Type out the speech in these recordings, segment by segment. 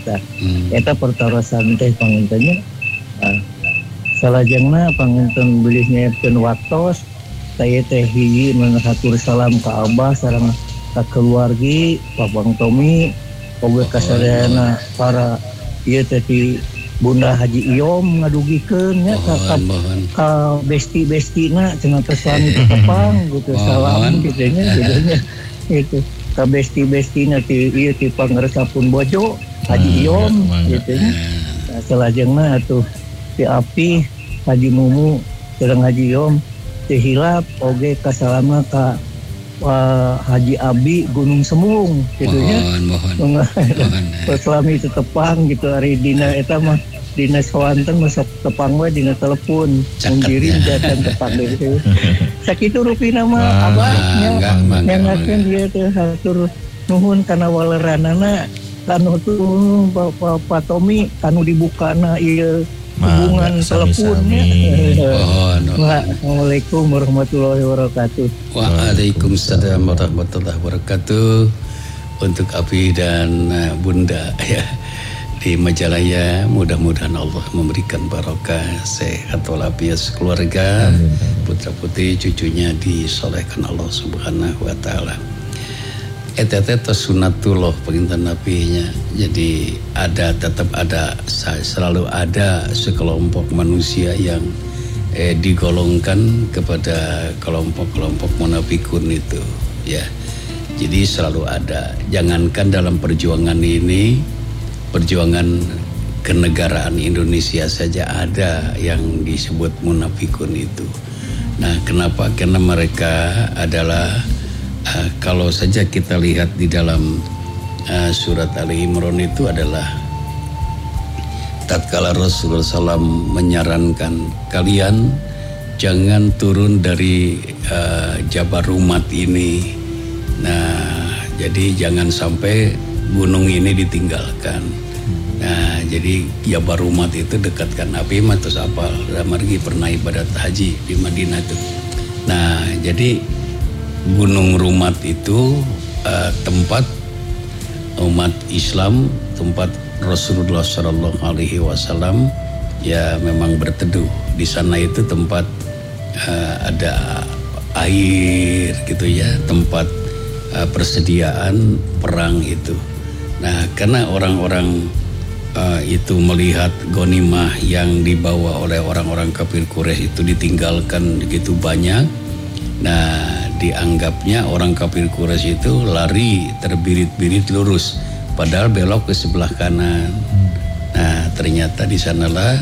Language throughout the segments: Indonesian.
Eta pertarosan teh pangintennya salajengna panginten bilih nyaepkeun waktos saya teh hiji mengatur salam ka Abah sareng ka keluargi Babang Tomi oge kasadayana para ieu teh ti Bunda Haji Iyom ngadugikeun nya ka besti-bestina cenah teh suami tetepang gitu salam kitu nya gitu ka besti-bestina ti ieu ti Pangaresapun Bojo Haji Iyom gitu nya. Salajengna atuh ti Api Haji Mumu sareng Haji Iyom teh hilap oge kasalama ka Haji Abi Gunung Semung gitu nya. Mohon. Selami tetepang gitu ari dina eta mah dina sawanten masuk tepang we dina telepon ngirim jatan tepang gitu. Sakitu rupina mah abahnya nyangakeun ieu teh hatur nuhun kana waleranana kanu tuh Pak Tomi kanu dibukana ieu hubungan teleponnya. Assalamualaikum warahmatullahi wabarakatuh. Waalaikumsalam warahmatullahi wabarakatuh. Untuk Abi dan Bunda ya di Majalaya, mudah-mudahan Allah memberikan barokah, sehat walafiat keluarga, putra putri cucunya disolehkan Allah Subhanahu wa taala. Eta sunatullah pengintan nabinya. Jadi tetap ada selalu ada sekelompok manusia yang digolongkan kepada kelompok-kelompok munafikun itu ya. Jadi selalu ada. Jangankan dalam perjuangan ini, perjuangan kenegaraan Indonesia saja ada yang disebut munafikun itu. Nah, kenapa? Karena mereka adalah kalau saja kita lihat di dalam surat Ali Imran itu adalah tatkala Rasulullah SAW menyarankan kalian jangan turun dari Jabal Rumat ini. Nah, jadi jangan sampai gunung ini ditinggalkan. Nah, jadi Jabal Rumat itu dekatkan api matus apal. Margi pernah ibadat haji di Madinah itu. Nah, jadi Gunung Rumat itu tempat umat Islam, tempat Rasulullah Shallallahu Alaihi Wasallam ya memang berteduh. Di sana itu tempat ada air gitu ya, tempat persediaan perang itu. Nah, karena orang-orang itu melihat ghanimah yang dibawa oleh orang-orang kafir Quraisy itu ditinggalkan begitu banyak. Nah, dianggapnya orang kafir Quraisy itu lari terbirit-birit lurus, padahal belok ke sebelah kanan. Nah, ternyata di sanalah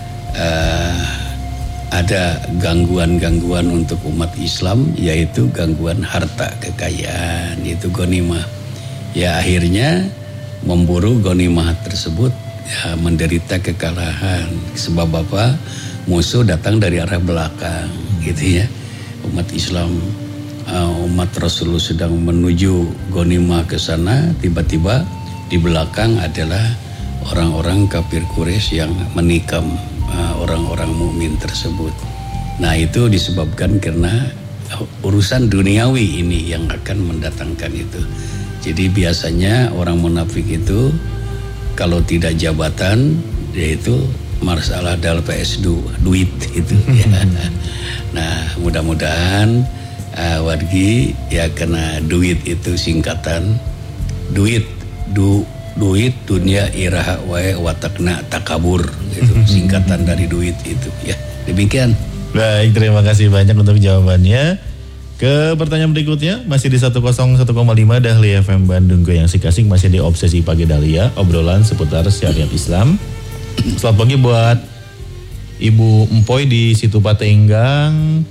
ada gangguan-gangguan untuk umat Islam, yaitu gangguan harta kekayaan, yaitu ghanimah. Ya akhirnya memburu ghanimah tersebut ya, menderita kekalahan. Sebab apa? Musuh datang dari arah belakang, gitu ya. Umat Islam, umat Rasulullah sedang menuju ghanimah ke sana, tiba-tiba di belakang adalah orang-orang kafir Quraisy yang menikam orang-orang mukmin tersebut. Nah, itu disebabkan karena urusan duniawi ini yang akan mendatangkan itu. Jadi biasanya orang munafik itu kalau tidak jabatan, yaitu masalah dalam PS2 duit itu ya. Nah, mudah-mudahan wargi ya, kena duit itu singkatan duit dunia iraha wae watakna takabur gitu, singkatan dari duit itu ya. Demikian. Baik, terima kasih banyak untuk jawabannya. Ke pertanyaan berikutnya, masih di 101,5 Dahlia FM Bandung Goyang Sikasik, masih di Obsesi Pagi Dahlia, obrolan seputar syariat Islam. Selamat pagi buat Ibu Empoy di Situ Patenggang.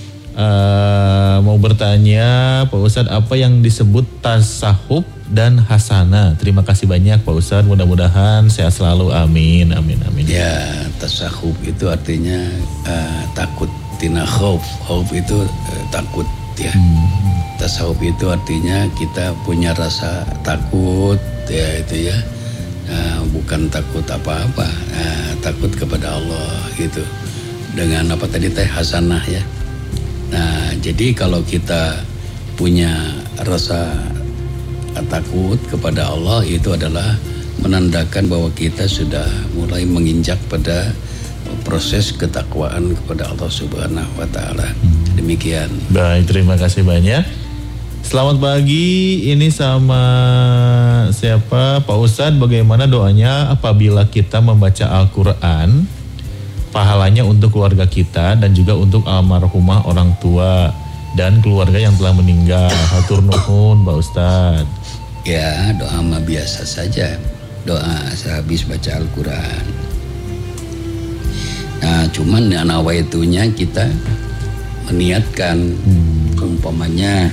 Mau bertanya Pak Ustadz, apa yang disebut tasawuf dan hasanah? Terima kasih banyak Pak Ustadz, mudah-mudahan sehat selalu, amin amin amin. Ya, tasawuf itu artinya takut, tina khauf itu takut ya. Tasawuf itu artinya kita punya rasa takut ya, itu ya. Bukan takut apa-apa, takut kepada Allah gitu. Dengan apa tadi teh, hasanah ya. Nah, jadi kalau kita punya rasa takut kepada Allah, itu adalah menandakan bahwa kita sudah mulai menginjak pada proses ketakwaan kepada Allah Subhanahu wa taala. Demikian. Baik, terima kasih banyak. Selamat pagi, ini sama siapa? Pak Ustadz, bagaimana doanya apabila kita membaca Al-Quran, pahalanya untuk keluarga kita dan juga untuk almarhumah orang tua dan keluarga yang telah meninggal. Hatur nuhun, Pak Ustadz. Ya, doa mah biasa saja. Doa sehabis baca Al-Quran. Nah, cuman nawaitunya kita meniatkan umpamanya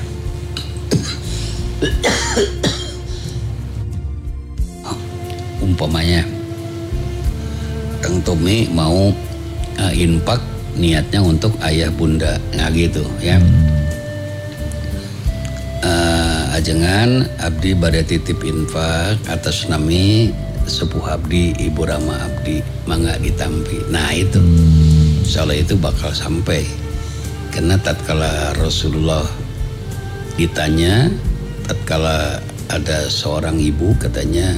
Kang Tommy mau infak niatnya untuk ayah bunda, nah gitu ya. Ajengan abdi bade titip infak atas nami sepuh abdi ibu Rama abdi mangga ditampi. Nah itu insyaallah itu bakal sampai. Karena tatkala Rasulullah ditanya, tatkala ada seorang ibu katanya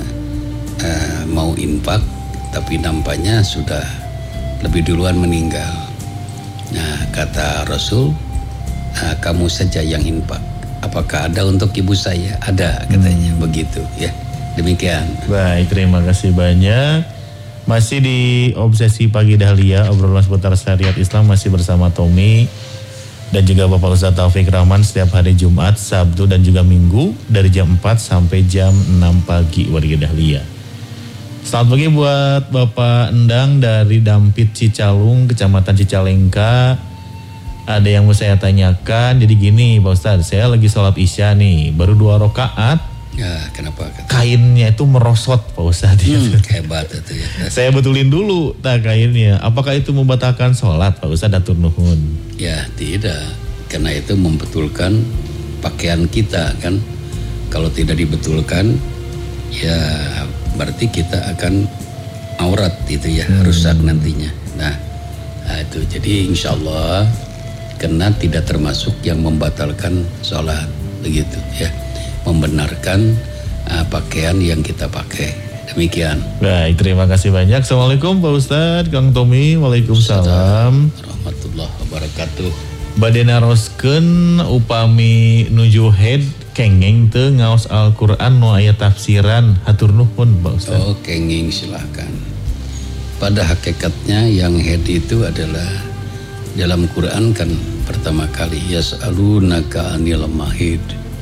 mau infak tapi nampaknya sudah lebih duluan meninggal. Nah kata Rasul, kamu saja yang infak. Apakah ada untuk ibu saya? Ada katanya begitu ya. Demikian. Baik, terima kasih banyak. Masih di Obsesi Pagi Dahlia, obrolan seputar syariat Islam masih bersama Tommy dan juga Bapak Ustadz Taufik Rahman setiap hari Jumat, Sabtu dan juga Minggu dari jam 4 sampai jam 6 pagi warga Dahlia. Selamat pagi buat Bapak Endang dari Dampit Cicalung, Kecamatan Cicalengka. Ada yang mau saya tanyakan, jadi gini Pak Ustadz, saya lagi sholat isya nih, baru 2 rakaat. Ya, kenapa? Kainnya itu merosot Pak Ustadz. Hebat itu ya. Saya betulin dulu kainnya. Apakah itu membatalkan sholat Pak Ustadz? Hatur nuhun. Ya tidak, karena itu membetulkan pakaian kita kan. Kalau tidak dibetulkan, ya berarti kita akan aurat itu ya, rusak nantinya. Nah itu jadi insya Allah karena tidak termasuk yang membatalkan sholat begitu ya, membenarkan pakaian yang kita pakai. Demikian. Baik, terima kasih banyak. Assalamualaikum Pak Ustadz, Kang Tommy. Waalaikumsalam warahmatullahi wabarakatuh. Badena roskeun upami nuju head kengeng teu ngaos Al-Qur'an nu aya tafsiran. Hatur nuhun Pak Ustadz. Oh, kenging silahkan. Pada hakikatnya yang head itu adalah dalam Quran kan pertama kali yas'alunaka 'anil mahid.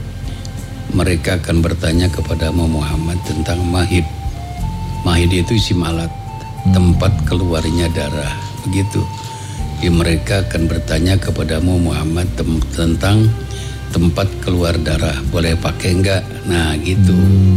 Mereka akan bertanya kepada Muhammad tentang mahid. Mahid itu isim alat, tempat keluarnya darah. Begitu. Mereka akan bertanya kepada Muhammad tentang tempat keluar darah. Boleh pakai enggak? Nah gitu.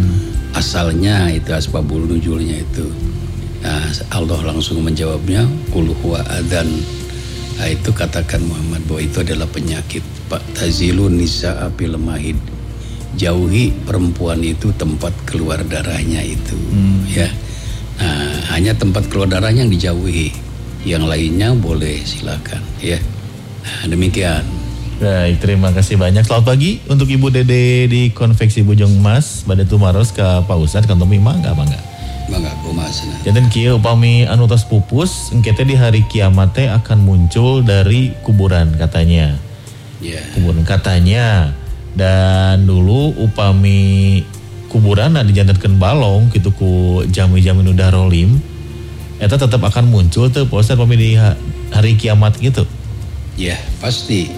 Asalnya itu asbabul nuzulnya itu. Nah, Allah langsung menjawabnya qul huwa adzan. Nah, itu katakan Muhammad bahwa itu adalah penyakit. Pak tazilun nisa'a bil mahid. Jauhi perempuan itu tempat keluar darahnya itu ya. Nah, hanya tempat keluar darahnya yang dijauhi. Yang lainnya boleh silakan ya. Nah, demikian. Baik, terima kasih banyak. Selamat pagi untuk Ibu Dede di Konveksi Bojong Emas, Badatu Maros ke Pak Ustadz, Kang Tommy mangga. Mangga kumasna. Janten kieu upami anu tos pupus, engke di hari kiamat teh akan muncul dari kuburan katanya. Ya. Kuburan katanya. Dan dulu upami kuburan dijantetkeun balong gitu ku jami-jami nu darolim, eta tetap akan muncul tuh Pak Ustadz upami di hari kiamat gitu. Ya, pasti.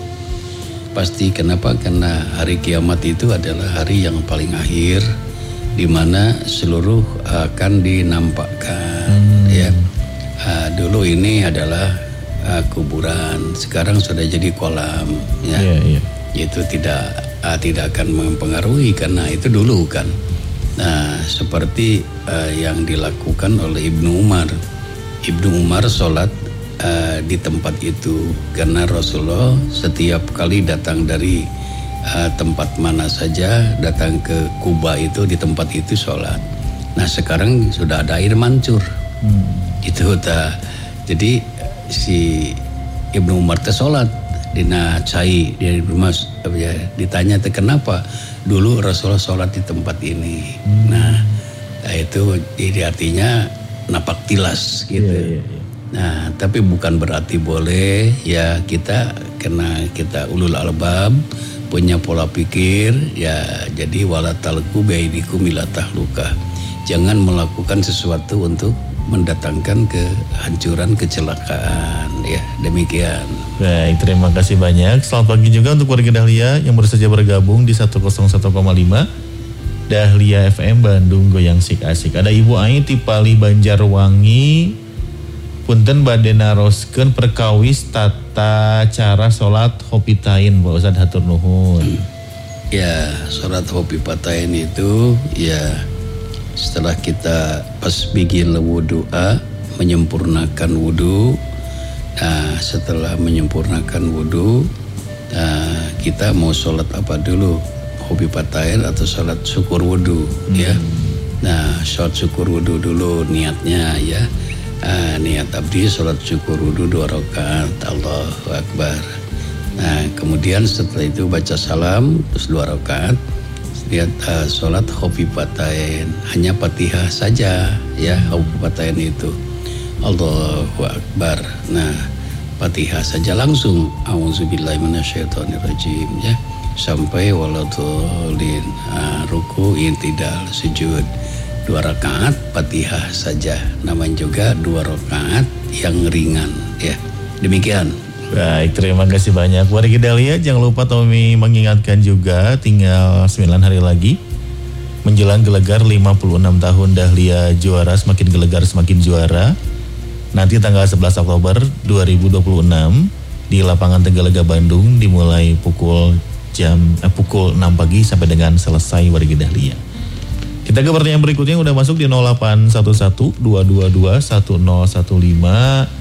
Pasti kenapa? Karena hari kiamat itu adalah hari yang paling akhir di mana seluruh akan dinampakkan ya. Dulu ini adalah kuburan, sekarang sudah jadi kolam ya. Itu tidak akan mempengaruhi karena itu dulu kan. Nah, seperti yang dilakukan oleh Ibnu Umar. Ibnu Umar sholat di tempat itu karena Rasulullah setiap kali datang dari tempat mana saja, datang ke Kuba itu di tempat itu sholat. Nah sekarang sudah ada air mancur itu jadi si Ibnu Umar teh sholat dina cai dari rumah ya, ditanya teh kenapa dulu Rasulullah sholat di tempat ini. Nah Nah, itu jadi artinya napak tilas gitu. Nah, tapi bukan berarti boleh ya kita karena kita ulul albab punya pola pikir ya, jadi wala talqu biaidikum ila tahluka. Jangan melakukan sesuatu untuk mendatangkan kehancuran, kecelakaan ya, demikian. Baik, terima kasih banyak. Selamat pagi juga untuk warga Dahlia yang baru saja bergabung di 101,5 Dahlia FM Bandung Goyang Sik Asik. Ada Ibu Ai ti Pali Banjarwangi. Punten bade naroskeun perkawis tata cara salat hopitain Pak Ustadz hatur nuhun. Ya, salat hopipatain itu ya setelah kita pas bikin wudu'a, menyempurnakan wudu. Nah, setelah menyempurnakan wudu, kita mau sholat apa dulu? Hobi patair atau sholat syukur wudu ya. Nah, sholat syukur wudu dulu niatnya ya. Niat abdi sholat syukur wudu 2 rakaat, Allahu Akbar. Nah, kemudian setelah itu baca salam terus 2 rakaat. Lihat sholat hobipatain, hanya Fatihah saja ya, hobipatain itu Allahu Akbar. Nah, Fatihah saja langsung auzubillahi minasyaitonirrajim ya, sampai waladhdallin, ruku, i'tidal, sujud 2 rakaat Fatihah saja, namanya juga 2 rakaat yang ringan ya, demikian. Baik, terima kasih banyak warga Dahlia. Jangan lupa Tommy mengingatkan juga tinggal 9 hari lagi menjelang gelegar 56 tahun Dahlia juara, semakin gelegar semakin juara. Nanti tanggal 11 Oktober 2026 di lapangan Tegalega Bandung dimulai pukul 6 pagi sampai dengan selesai warga Dahlia. Kita ke pertanyaan berikutnya udah masuk di 0811 222 1015.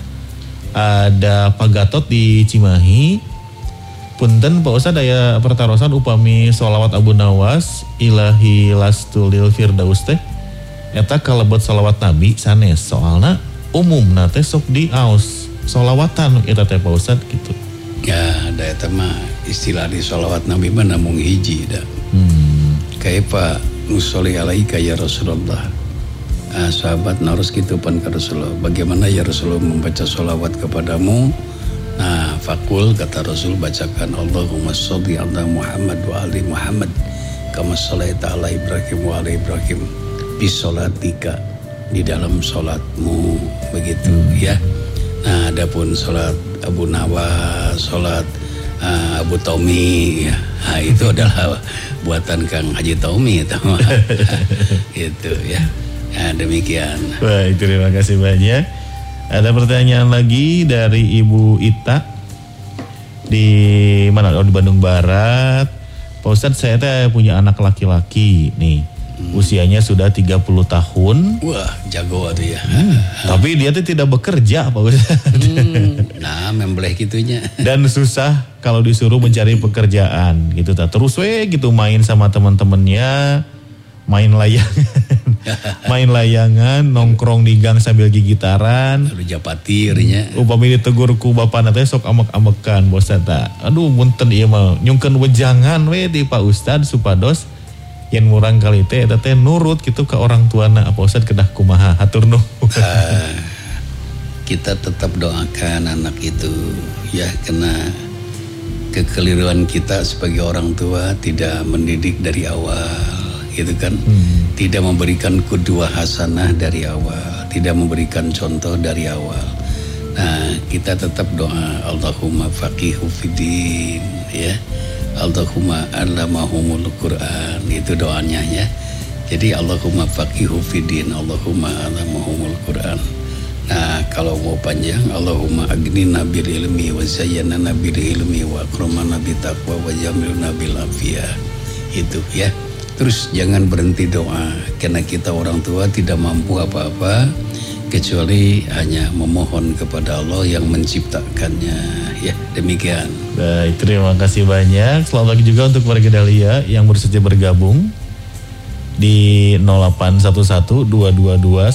Ada Pak Gatot di Cimahi. Punten Pak Ustadz aya pertarosan upami sholawat Abu Nawas ilahi lastulil firdaus teh eta kalebet sholawat Nabi sanes, soalna umum nate sok di aus sholawatan eta teh Pak Ustadz gitu. Ya, ada eta mah istilah di sholawat Nabi mah namung hiji dah. Kaifa nusolli alaika ya Rasulullah. Sahabat narus gitu pan ke Rasulullah, bagaimana ya Rasulullah membaca sholawat kepadamu? Nah, fakul kata Rasul, bacakan Allahumma sholli ala Muhammad wa ali Muhammad kama sholaita ala Ibrahim wa ala Ibrahim bisolatika, di dalam sholatmu, begitu ya. Nah, adapun sholat Abu Nawas, sholat Abu Tommy ya, nah, itu adalah buatan Kang Haji Tommy itu ya. Nah, demikian. Baik, terima kasih banyak. Ada pertanyaan lagi dari Ibu Ita di mana? Di Bandung Barat. Pak Ustadz, saya teh punya anak laki-laki nih. Usianya sudah 30 tahun. Wah, jago tuh ya. Tapi dia tuh tidak bekerja Pak Ustadz. Nah, membleh gitunya. Dan susah kalau disuruh mencari pekerjaan gitu. Terus gitu main sama teman-temannya, main layangan, nongkrong di gang sambil gigitaran. Lalu japatirnya. Upami ditegur ku bapana teh sok amek-amekan bos eta. Aduh munten ieu mah nyungkeun wejangan we di Pak Ustad supados yen murang kali teh eta teh nurut gitu ke orang tuana. Pak Ustad kedah kumaha hatur nuhun. Kita tetap doakan anak itu ya, karena kekeliruan kita sebagai orang tua tidak mendidik dari awal. Gitu kan, tidak memberikan qudwah hasanah dari awal, tidak memberikan contoh dari awal. Nah, kita tetap doa Allahumma faqihu fiddin ya, Allahumma allamahumul Quran, itu doanya ya. Jadi Allahumma faqihu fiddin, Allahumma allamahumul Quran. Nah, kalau mau panjang, Allahumma aghnina bil ilmi wa zayyana bil ilmi wa akramana bit taqwa wa jamilna bil afiyah. Itu ya. Terus jangan berhenti doa, karena kita orang tua tidak mampu apa-apa kecuali hanya memohon kepada Allah yang menciptakannya. Ya, demikian. Baik, terima kasih banyak. Selamat pagi juga untuk warga Dahlia yang baru saja bergabung di 0811 222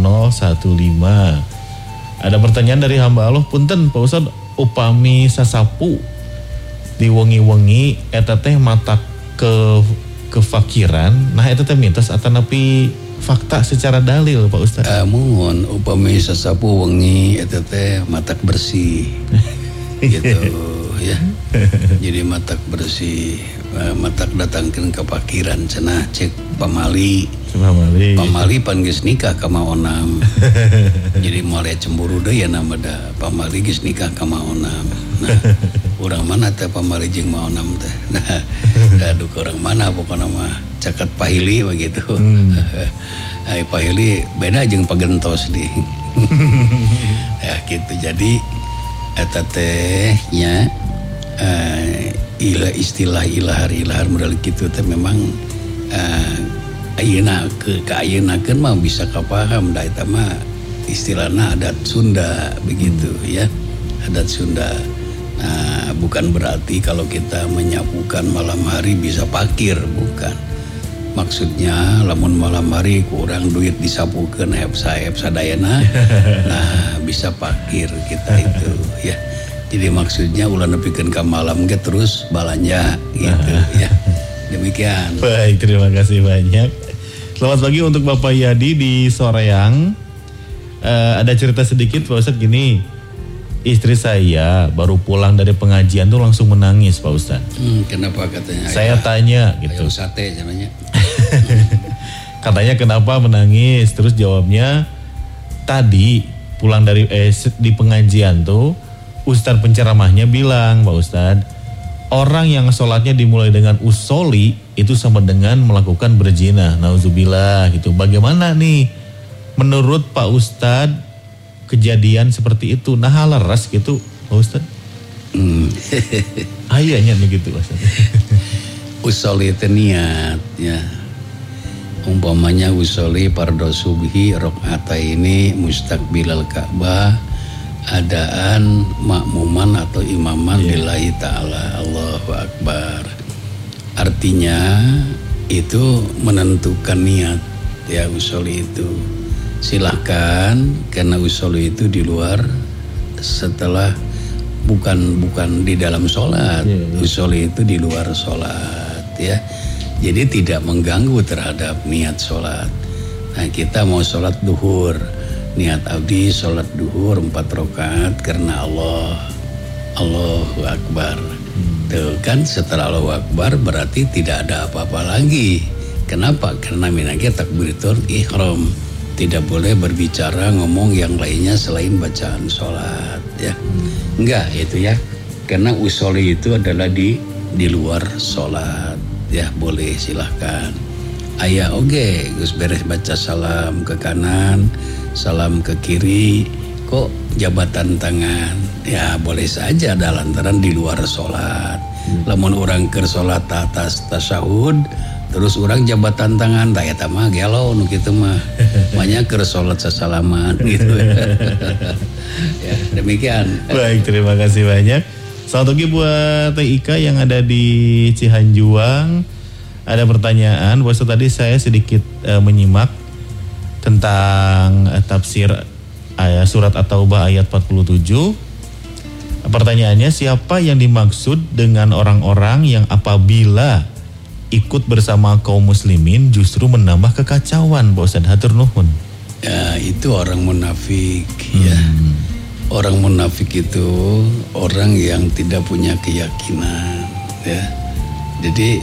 1015. Ada pertanyaan dari hamba Allah, punten Pak Ustadz, upami sasapu di wengi-wengi eta teh mata kefakiran, nah itu teh mitos atanapi fakta secara dalil Pak Ustaz. Mohon upami sasapu wengi eta teh matak bersih. Gitu ya. Jadi matak bersih, matak datangkeun ka pakiran cenah cek pamali. Pamali pan geus nikah ka maonam. Jadi moal cemburu deui ya nama da pamali geus nikah ka maonam. Nah, urang mana teh pamali jeung maonam teh. Nah, aduh orang mana pokona mah caket pahili begitu. Ai pahili beda jeung pagentos di. Ya gitu. Jadi eta teh nya istilah ilahar model kitu teh memang ayeuna kaayeuna mah bisa kapaham da eta mah istilahna adat Sunda begitu ya, adat Sunda. Nah, bukan berarti kalau kita menyapukan malam hari bisa pakir, bukan. Maksudnya lamun malam hari kurang duit disapukeun hepsa dayana, nah bisa pakir kita itu ya. Jadi maksudnya ulah nepikeun ka malam ge terus balanja gitu ya. Demikian. Baik, terima kasih banyak. Selamat pagi untuk Bapak Yadi di Soreang. Ada cerita sedikit Pak Ustadz gini. Istri saya baru pulang dari pengajian tuh langsung menangis Pak Ustadz. Kenapa katanya? Saya tanya gitu. Sate namanya. Katanya kenapa menangis? Terus jawabnya tadi pulang dari di pengajian tuh Ustadz penceramahnya bilang Pak Ustadz, orang yang sholatnya dimulai dengan usoli itu sama dengan melakukan berzina. Nauzubillah gitu. Bagaimana nih menurut Pak Ustadz kejadian seperti itu? Nah leres gitu Pak Ustadz. Ayahnya begitu Pak Ustadz. Usoli itu niat ya. Umpamanya usoli pardo subhi rakaataini mustaqbilal Ka'bah, adaan makmuman atau imaman lillahi ta'ala, Allahu Akbar. Artinya itu menentukan niat ya usoli itu. Silahkan karena usoli itu di luar setelah bukan di dalam sholat. Usoli itu di luar sholat ya. Jadi tidak mengganggu terhadap niat sholat. Nah kita mau sholat duhur, niat abdi sholat duhur 4 rakaat karena Allah, Allahu Akbar. Tuh kan setelah Allahu Akbar berarti tidak ada apa-apa lagi. Kenapa? Karena minangnya takbiratul ihram. Tidak boleh berbicara ngomong yang lainnya selain bacaan sholat ya. Enggak itu ya. Karena usoli itu adalah di luar sholat. Ya boleh silahkan. Ayah oke, Gus beres baca salam ke kanan, salam ke kiri, kok jabatan tangan? Ya boleh saja ada lantaran di luar sholat. Lamun orang keur sholat atas tasyahud, terus orang jabatan tangan, tak eta mah gelo nu kitu mah. Banyak keur sholat sasalaman gitu. Ya demikian. Baik, terima kasih banyak. Selamat pagi buat Ika yang ada di Cihanjuang. Ada pertanyaan, Ustaz tadi saya sedikit menyimak tentang tafsir surat At-Taubah ayat 47. Pertanyaannya, siapa yang dimaksud dengan orang-orang yang apabila ikut bersama kaum muslimin justru menambah kekacauan, Ustaz? Hatur nuhun. Ya, itu orang munafik ya. Orang munafik itu orang yang tidak punya keyakinan ya. Jadi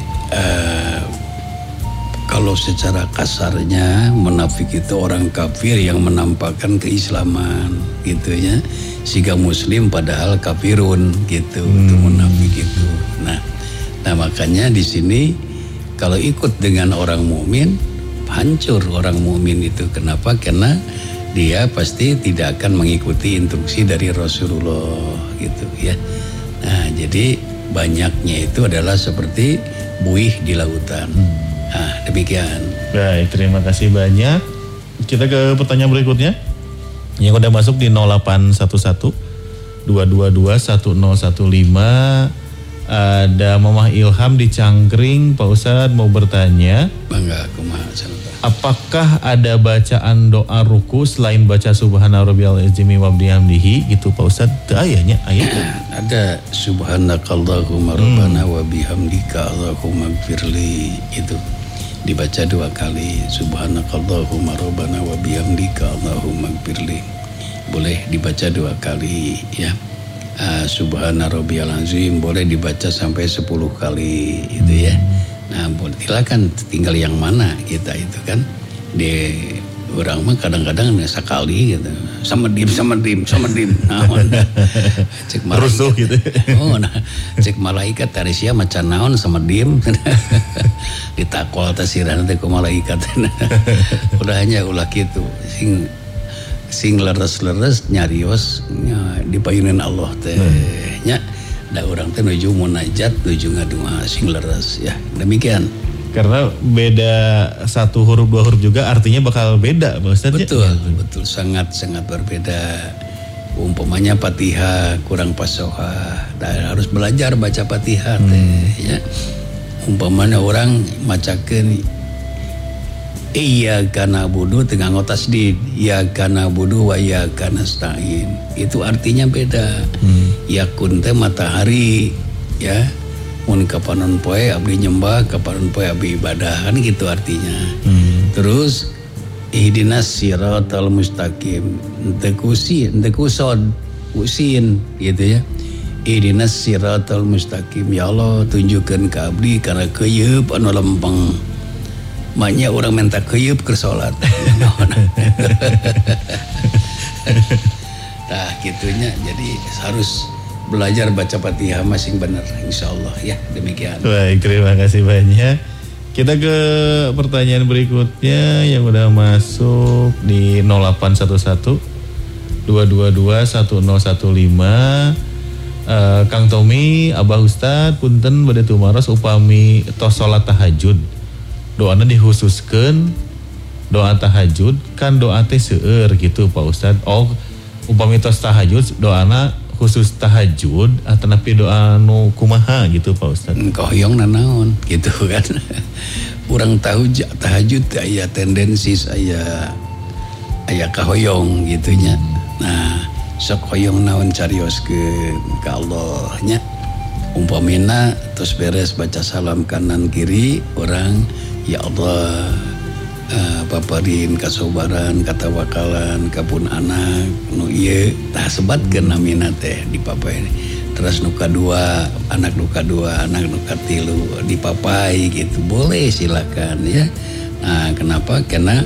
kalau secara kasarnya munafik itu orang kafir yang menampakkan keislaman gitu ya. Siga muslim padahal kafirun gitu. Itu munafik itu. Nah makanya di sini kalau ikut dengan orang mukmin hancur orang mukmin itu. Kenapa? Karena dia pasti tidak akan mengikuti instruksi dari Rasulullah gitu ya. Nah jadi banyaknya itu adalah seperti buih di lautan. Nah demikian. Baik, terima kasih banyak. Kita ke pertanyaan berikutnya yang udah masuk di 0811 222 1015. Ada Mamah Ilham di Cangkring, Pak Ustadz mau bertanya. Bangga kumaha cenah. Apakah ada bacaan doa ruku selain baca Subhana Rabbiyal Azimi wa bihamdihi gitu Pak Ustadz? Teu ayahnya ayat. Ada Subhanakallahumma rabbana wa bihamdika Allahumma gfirli itu. dibaca 2 kali. Subhanakallahumma rabbana wa bihamdika Allahumma gfirli. Boleh dibaca 2 kali ya. Subhana rabbiyal azim boleh dibaca sampai 10 kali itu ya. Nah, silakan tinggal yang mana kita itu kan. Di orang mah kadang-kadang sekali gitu. Sama dim. Nah, cek malaikat gitu. Oh, nah, cek malaikat tarisia macan naon sama dim. Ditakol tasirana teh ku malaikat. Udah hanya ulah kitu. Sing leres-leres nyarios dipayunin Allah teh nya da urang teh nuju munajat nuju ngadua sing leres ya demikian karena beda 1 huruf 2 huruf juga artinya bakal beda Ustaz. Betul sangat berbeda. Umpamanya Fatihah kurang fasohah harus belajar baca Fatihah teh ya. Umpamanya orang macakeun Iyyaka na'budu tengah ngotas di Iyyaka na'budu wa iyyaka nasta'in. Itu artinya beda. Yakun teh matahari ya. Mun kapanon poe abdi nyembah, kapanon poe abdi ibadah kan gitu artinya. Terus ihdinas siratal mustaqim. Usin gitu ya. Ihdinas siratal mustaqim. Ya Allah tunjukkan ke abdi karena keuyeub anu lempeng. Maknya orang minta keyup ke sholat. Nah gitunya. Jadi harus belajar baca Fatihah masing benar. Insya Allah ya demikian. Baik, terima kasih banyak. Kita ke pertanyaan berikutnya yang udah masuk di 0811 222 1015. Kang Tommy, Abah Ustad, punten bade tumaros upami tos sholat tahajud. Doana dikhususkan doa tahajud kan doa teh seueur gitu Pak Ustad. Oh, upami tos tahajud doana khusus tahajud atau napi doa nu kumaha gitu Pak Ustad. Koyong nanaon gitu kan. Urang tahu tahajud aya tendensi aya kahoyong gitunya. Nah, sok hoyong naon carioskeun ka Allah nya. Umpamina terus beres baca salam kanan kiri orang ya Allah paparin kasobaran katawakalan kapun anak nu ieu tah sebatkeun namina teh dipapai terus nu kadua anak nu kadua anak nu katilu dipapai gitu boleh silakan ya. Nah kenapa karena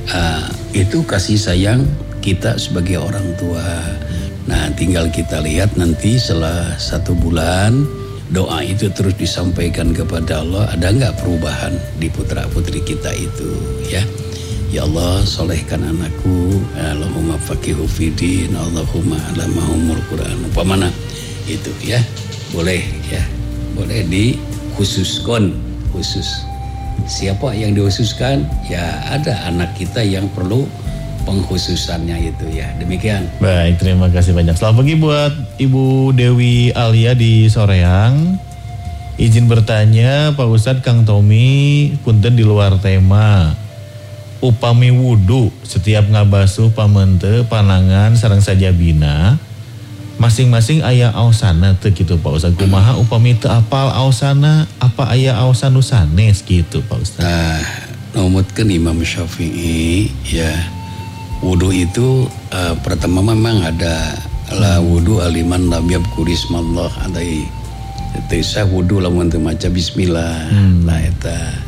itu kasih sayang kita sebagai orang tua. Nah tinggal kita lihat nanti setelah 1 bulan doa itu terus disampaikan kepada Allah, ada enggak perubahan di putra putri kita itu ya. Ya Allah solehkan anakku, Allahumma faqihu fiddin, Allahumma alamahumul Quran. Umpamana itu ya. Boleh ya. Boleh dikhususkan khusus. Siapa yang dikhususkan? Ya ada anak kita yang perlu pengkhususannya itu ya. Demikian. Baik, terima kasih banyak. Selamat pagi buat Ibu Dewi Alia di Soreang. Izin bertanya Pak Ustadz, Kang Tommy punten di luar tema. Upami wudu setiap ngabasuh pamente panangan sareng sajabina masing-masing aya aosana teu gitu Pak Ustadz. Kumaha upami teu apal aosana, apa aya aosan nu sanes gitu Pak Ustadz. Numutkeun Imam Syafi'i ya. Wudu itu pertama memang ada la wudu aliman lam yadhkurismallah alaihi. Teu sah wudu lamun teu maca bismillah. Lah eta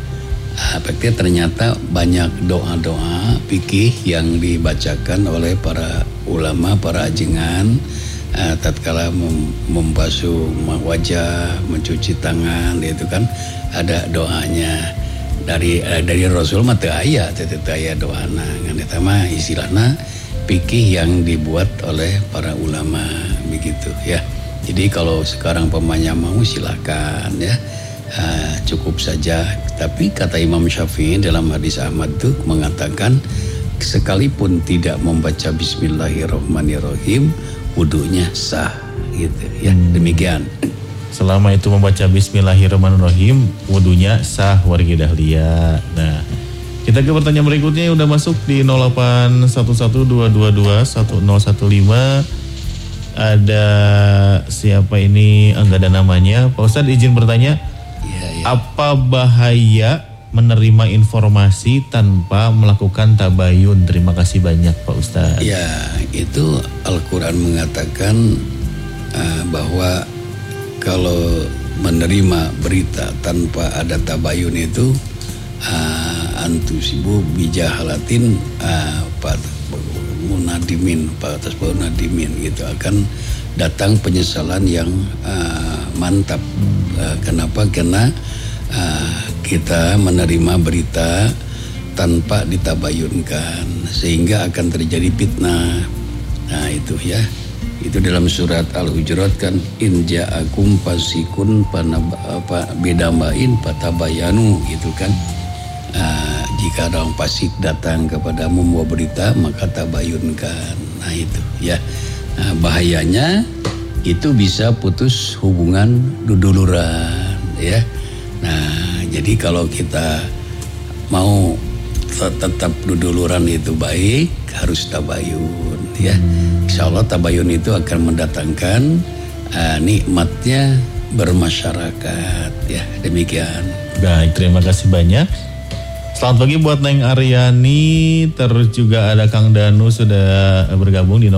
ternyata banyak doa-doa fikih yang dibacakan oleh para ulama, para ajengan tatkala membasuh wajah, mencuci tangan itu kan ada doanya. Dari Rasul mah teu aya doana ngan eta mah istilahna fikih yang dibuat oleh para ulama begitu ya. Jadi kalau sekarang pemanya mau silakan ya. Cukup saja. Tapi kata Imam Syafi'i dalam hadis Ahmad itu mengatakan sekalipun tidak membaca Bismillahirrahmanirrahim wudunya sah gitu ya. Demikian. Selama itu membaca Bismillahirrahmanirrahim wudunya sah wargi dahlia. Nah, kita ke pertanyaan berikutnya udah masuk di 081122211015. Ada siapa ini? Enggak ada namanya. Pak Ustadz izin bertanya. Apa bahaya menerima informasi tanpa melakukan tabayun? Terima kasih banyak Pak Ustadz. Ya, itu Al-Quran mengatakan bahwa kalau menerima berita tanpa ada tabayun itu antusibu bijahalatin munadimin gitu, akan datang penyesalan yang mantap. Kenapa? Karena kita menerima berita tanpa ditabayunkan, sehingga akan terjadi fitnah. Nah itu ya, itu dalam surat Al-Hujurat kan, in ja'akum fasikun bidambain patabayanu gitu kan. Jika orang fasik datang kepadamu membawa berita, maka tabayunkan. Nah itu ya. Nah, bahayanya itu bisa putus hubungan duduluran ya. Nah, jadi kalau kita mau tetap duduluran itu baik, harus tabayun ya. Insya Allah tabayun itu akan mendatangkan nikmatnya bermasyarakat ya. Demikian. Baik, terima kasih banyak. Selamat pagi buat Neng Aryani, terus juga ada Kang Danu sudah bergabung di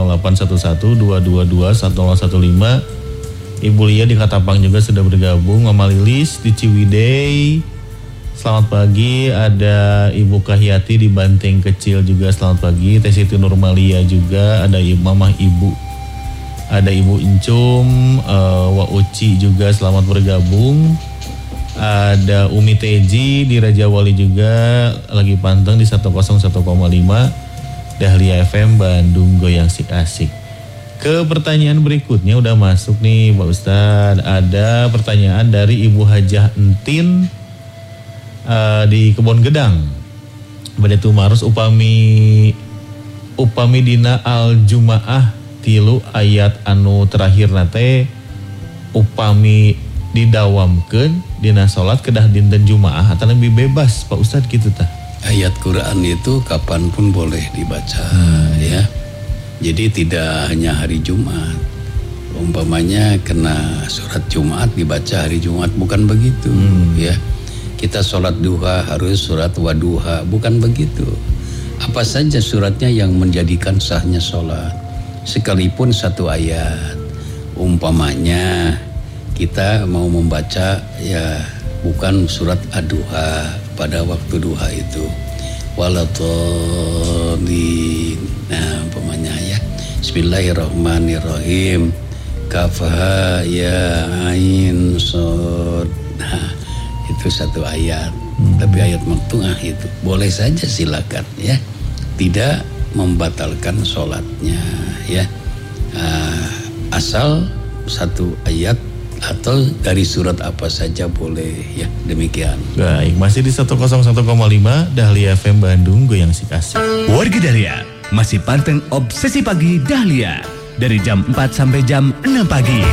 0811-222-1015. Ibu Lia di Katapang juga sudah bergabung. Mama Lilis di Ciwidey, selamat pagi. Ada Ibu Kahyati di Banteng Kecil juga selamat pagi. Teh Siti Nurmalia juga, ada Mamah Ibu, ada Ibu Incum, Wa Uci juga selamat bergabung. Ada Umi Teji di Raja Wali juga lagi panteng di 101,5 Dahlia FM Bandung goyang asik. Ke pertanyaan berikutnya udah masuk nih Pak Ustadz. Ada pertanyaan dari Ibu Hajah Entin di Kebon Gedang. Bade tumaros upami dina al Jumaah tilu ayat anu terakhir nate upami didawamkeun dina salat kedah dinten Jumaah atau lebih bebas Pak Ustadz gitu tah. Ayat Quran itu kapanpun boleh dibaca ya. Jadi tidak hanya hari Jumat. Umpamanya kena surat Jumat dibaca hari Jumat, bukan begitu ya. Kita sholat duha harus surat Waduha, bukan begitu. Apa saja suratnya yang menjadikan sahnya sholat, sekalipun satu ayat. Umpamanya kita mau membaca ya bukan surat Ad-Duha pada waktu duha itu, waladhdallin. Nah, umpamanya ya Bismillahirrahmanirrahim, kafha ya ain shad. Nah, itu satu ayat. Tapi ayat maktuah itu boleh saja, silakan ya, tidak membatalkan sholatnya ya. Asal satu ayat atau dari surat apa saja boleh ya. Demikian. Baik, masih di 101,5 Dahlia FM Bandung goyang asik. Warga Dahlia masih panteng Obsesi Pagi Dahlia dari jam 4 sampai jam 6 pagi.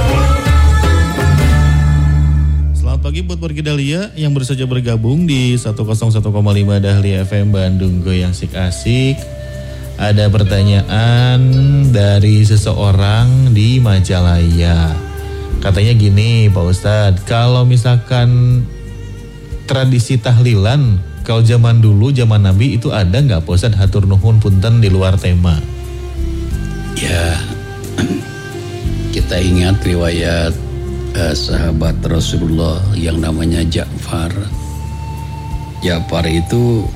Selamat pagi buat warga Dahlia yang baru saja bergabung di 101,5 Dahlia FM Bandung goyang asik. Ada pertanyaan dari seseorang di Majalaya. Katanya gini Pak Ustadz, kalau misalkan tradisi tahlilan, kalau zaman dulu, zaman Nabi itu ada nggak Pak Ustadz hatur nuhun punten di luar tema? Ya, kita ingat riwayat sahabat Rasulullah yang namanya Ja'far. Ja'far itu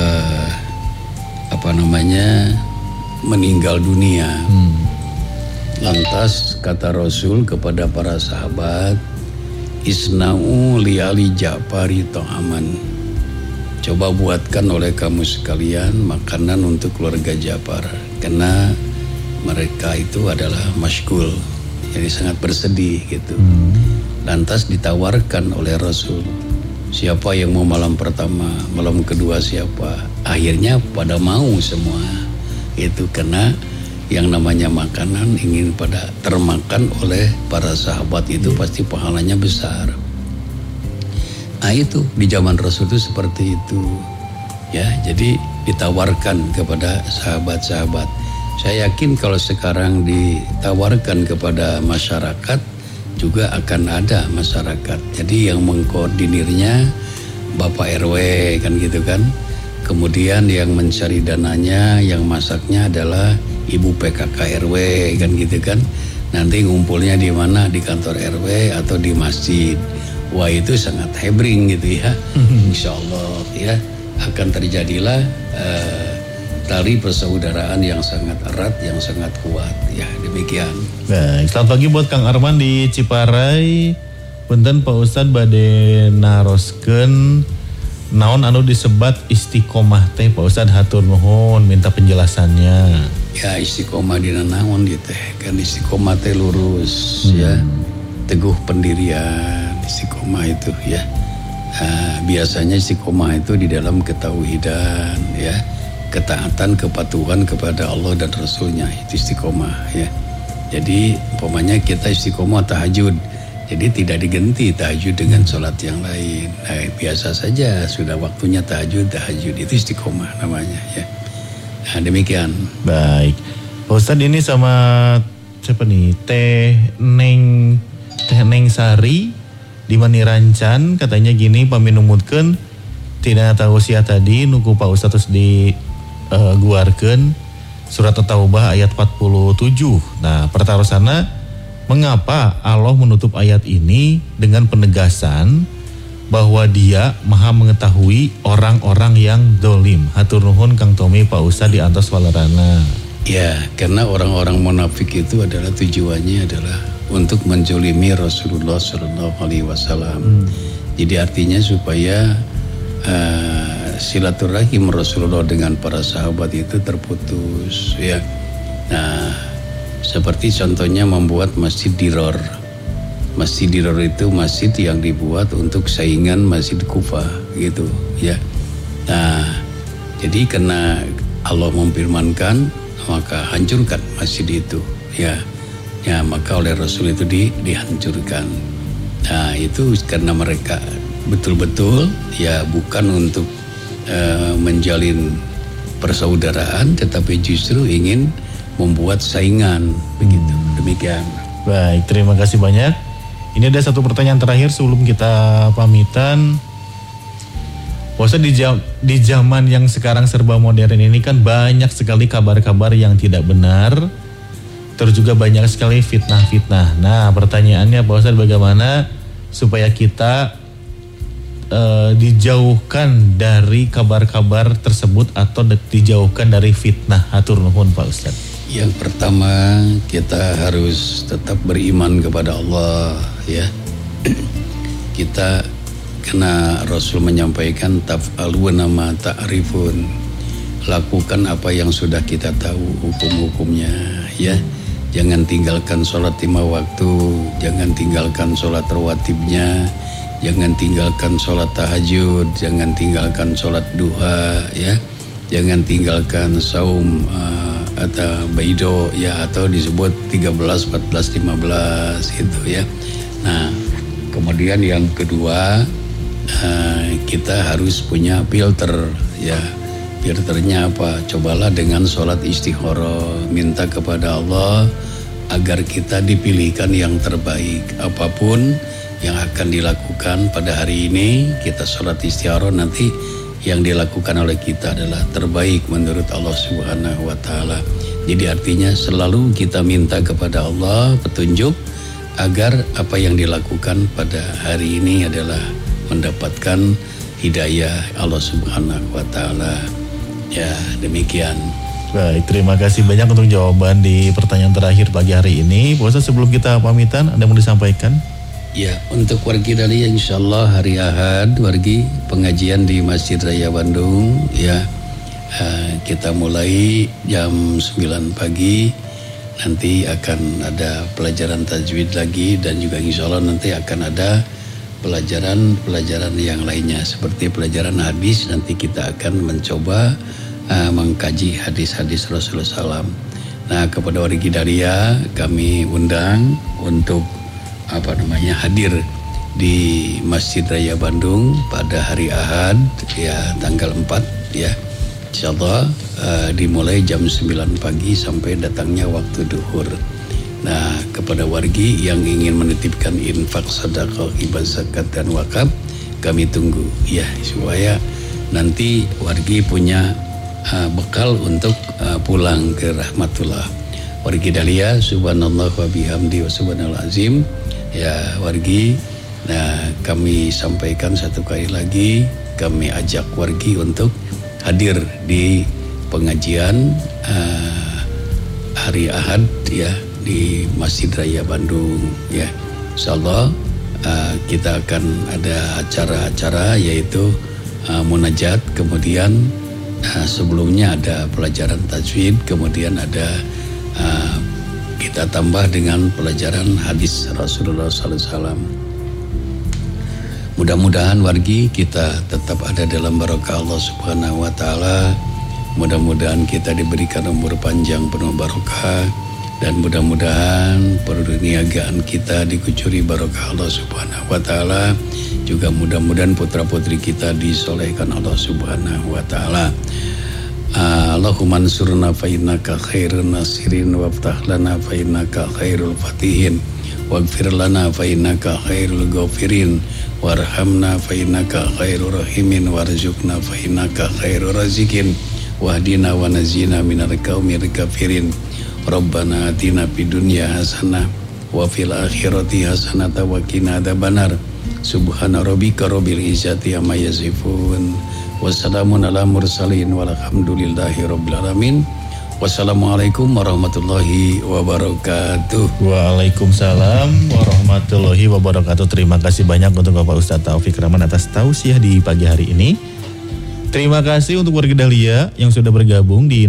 meninggal dunia. Lantas kata Rasul kepada para sahabat, isna'u li'ali Ja'fari ta'aman. Coba buatkan oleh kamu sekalian makanan untuk keluarga Ja'far, karena mereka itu adalah masyghul, jadi sangat bersedih gitu. Lantas ditawarkan oleh Rasul, siapa yang mau malam pertama, malam kedua siapa? Akhirnya pada mau semua. Itu karena yang namanya makanan ingin pada termakan oleh para sahabat itu pasti pahalanya besar. Nah itu di zaman Rasul itu seperti itu ya. Jadi ditawarkan kepada sahabat-sahabat. Saya yakin kalau sekarang ditawarkan kepada masyarakat juga akan ada masyarakat. Jadi yang mengkoordinirnya, Bapak RW kan gitu kan. Kemudian yang mencari dananya, yang masaknya adalah Ibu PKK RW kan gitu kan. Nanti ngumpulnya di mana? Di kantor RW atau di masjid. Wah, itu sangat hebring gitu ya. Insya Allah ya akan terjadilah tali persaudaraan yang sangat erat, yang sangat kuat ya, demikian. Baik, selamat pagi buat Kang Arman di Ciparai. Punten Pak Ustadz bade naroskeun naon anu disebat istiqomah teh Pak Ustadz, hatur nuhun minta penjelasannya. Ya, istiqomah dina naon gitu teh, kan istiqomah teh lurus ya, teguh pendirian. Istiqomah itu ya, biasanya istiqomah itu di dalam ketauhidan ya, ketaatan kepatuhan kepada Allah dan Rasulnya, itu istiqomah ya. Jadi umpamanya kita istiqomah tahajud, jadi tidak diganti tahajud dengan sholat yang lain. Nah, biasa saja sudah waktunya tahajud itu istiqomah namanya ya. Nah, demikian. Baik, Pak Ustadz ini sama siapa nih? Teh Neng Sari di Manirancan, katanya gini, paminumutkeun tina tausiah tadi nuku Pak Ustadz terus di guarkeun surat At-Taubah ayat 47. Nah, pertarosana mengapa Allah menutup ayat ini dengan penegasan bahwa Dia Maha mengetahui orang-orang yang dolim. Hatur nuhun Kang Tomi Pak Ustadz di antos walerana. Ya, karena orang-orang munafik itu adalah tujuannya adalah untuk menjolimi Rasulullah SAW. Jadi artinya supaya silaturahim Rasulullah dengan para sahabat itu terputus ya. Nah, seperti contohnya membuat Masjid Diror. Masjid Diror itu masjid yang dibuat untuk saingan Masjid Kufah gitu ya. Nah, jadi karena Allah memfirmankan, maka hancurkan masjid itu ya. Ya, maka oleh Rasul itu dihancurkan. Nah, itu karena mereka betul-betul ya bukan untuk menjalin persaudaraan, tetapi justru ingin membuat saingan begitu. Demikian. Baik, terima kasih banyak. Ini ada satu pertanyaan terakhir sebelum kita pamitan. Puasa di zaman yang sekarang serba modern ini kan banyak sekali kabar-kabar yang tidak benar. Terus juga banyak sekali fitnah-fitnah. Nah, pertanyaannya Pak Ustadz, bagaimana supaya kita dijauhkan dari kabar-kabar tersebut atau dijauhkan dari fitnah? Hatur nuhun Pak Ustadz. Yang pertama, kita harus tetap beriman kepada Allah ya. Kita, karena Rasul menyampaikan taf'aluna ma ta'rifun, lakukan apa yang sudah kita tahu hukum-hukumnya ya. Jangan tinggalkan sholat 5 waktu, jangan tinggalkan sholat rawatibnya, jangan tinggalkan sholat tahajud, jangan tinggalkan sholat duha ya, jangan tinggalkan saum atau baido ya, atau disebut 13, 14, 15 itu ya. Nah, kemudian yang kedua, kita harus punya filter ya. Filternya apa? Cobalah dengan sholat istikharah, minta kepada Allah agar kita dipilihkan yang terbaik. Apapun yang akan dilakukan pada hari ini, kita sholat istikharah, nanti yang dilakukan oleh kita adalah terbaik menurut Allah Subhanahu wa Ta'ala. Jadi artinya selalu kita minta kepada Allah petunjuk agar apa yang dilakukan pada hari ini adalah mendapatkan hidayah Allah Subhanahu wa Ta'ala. Ya, demikian. Baik, terima kasih banyak untuk jawaban di pertanyaan terakhir pagi hari ini. Puasa sebelum kita pamitan, ada yang mau disampaikan? Ya, untuk wargi Dahlia insyaallah hari Ahad wargi pengajian di Masjid Raya Bandung ya. Kita mulai jam 9 pagi. Nanti akan ada pelajaran tajwid lagi, dan juga insyaallah nanti akan ada pelajaran yang lainnya seperti pelajaran hadis. Nanti kita akan mencoba mengkaji hadis-hadis Rasulullah SAW. Nah, kepada wargi Dahlia kami undang untuk hadir di Masjid Raya Bandung pada hari Ahad ya, tanggal 4 ya. Insyaallah dimulai jam 9 pagi sampai datangnya waktu duhur. Nah, kepada wargi yang ingin menitipkan infak, sedekah, hibah, zakat dan wakaf kami tunggu ya, supaya nanti wargi punya bekal untuk pulang ke rahmatullah. Wargi Dahlia, subhanallah wa bihamdi wa subhanal azim. Ya wargi, nah kami sampaikan satu kali lagi, kami ajak wargi untuk hadir di pengajian hari Ahad ya di Masjid Raya Bandung ya. Insyaallah kita akan ada acara-acara yaitu munajat, kemudian sebelumnya ada pelajaran tajwid, kemudian ada kita tambah dengan pelajaran hadis Rasulullah SAW. Mudah-mudahan wargi kita tetap ada dalam barokah Allah Subhanahu wa taala. Mudah-mudahan kita diberikan umur panjang penuh barokah, dan mudah-mudahan perniagaan kita dikucuri barokah Allah Subhanahu wa taala. Juga mudah-mudahan putra-putri kita disolehkan Allah Subhanahu wa taala. Allahumma ansurna fa innaka khairun nasirin waftah lana fa innaka khairul fatihin waghfir lana fa innaka khairul ghafirin warhamna fa innaka khairur rahimin warzuqna fa innaka khairur razikin wahdina wa nazina minal qaumil kafirin. Rabbana atina fid dunya hasanah wa fil akhirati hasanah wa qina adzabannar. Subhana rabbika rabbil izzati amma yasifun. Wassalamun ala mursalin walhamdulillahi rabbil alamin. Wassalamualaikum warahmatullahi wabarakatuh. Waalaikumsalam warahmatullahi wabarakatuh. Terima kasih banyak untuk Bapak Ustadz Taufik Rahman atas tausiah di pagi hari ini. Terima kasih untuk warga Dahlia yang sudah bergabung di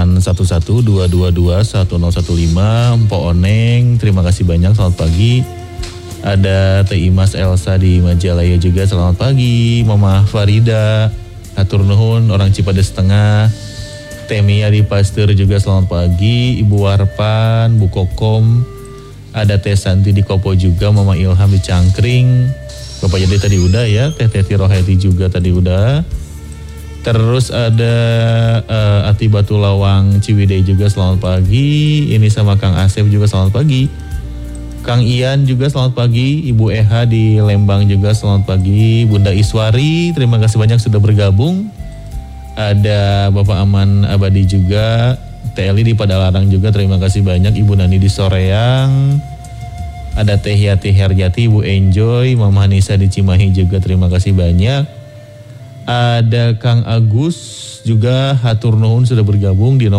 0811-222-1015. Mpok Oneng, terima kasih banyak, selamat pagi. Ada Teh Imas Elsa di Majalaya juga, selamat pagi. Mama Farida, atur nuhun, orang Cipadas Tengah. Teh Mia di Pasteur juga selamat pagi. Ibu Warpan, Bu Kokom, ada Teh Santi di Kopo juga. Mama Ilham di Cangkring. Bapak Jadi tadi udah ya. Teh Teti Roheti juga tadi udah. Terus ada Ati Batu Lawang Ciwidey juga selamat pagi. Ini sama Kang Asep juga selamat pagi. Kang Ian juga selamat pagi. Ibu Eha di Lembang juga selamat pagi. Bunda Iswari, terima kasih banyak sudah bergabung. Ada Bapak Aman Abadi juga. Teli di Padalarang juga, terima kasih banyak. Ibu Nani di Soreang. Ada Teh Yati Herjati, Ibu Enjoy. Mama Nisa di Cimahi juga, terima kasih banyak. Ada Kang Agus juga, hatur nuhun sudah bergabung di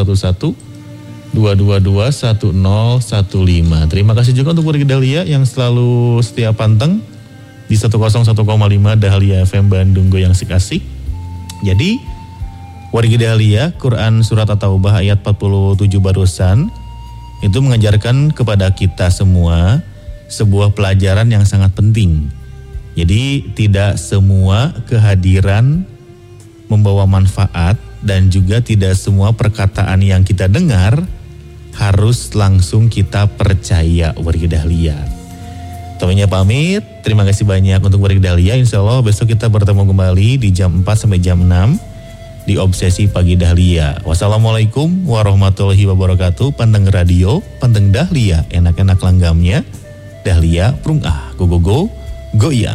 0811-222-1015. Terima kasih juga untuk warga Dahlia yang selalu setia panteng di 101,5 Dahlia FM Bandung Goyang Asik-asik. Jadi warga Dahlia, Quran Surat At-Taubah ayat 47 barusan itu mengajarkan kepada kita semua sebuah pelajaran yang sangat penting. Jadi tidak semua kehadiran membawa manfaat dan juga tidak semua perkataan yang kita dengar harus langsung kita percaya warga Dahlia. Tominya pamit, terima kasih banyak untuk warga Dahlia. Insya Allah besok kita bertemu kembali di jam 4 sampai jam 6 di Obsesi Pagi Dahlia. Wassalamualaikum warahmatullahi wabarakatuh. Panteng radio, panteng Dahlia, enak-enak langgamnya. Dahlia, prung go goyang.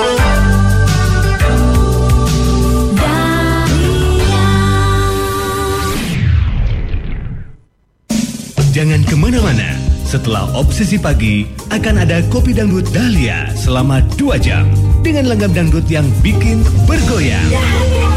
Jangan kemana-mana. Setelah Obsesi Pagi akan ada Kopi Dangdut Dahlia selama 2 jam dengan langgam dangdut yang bikin bergoyang.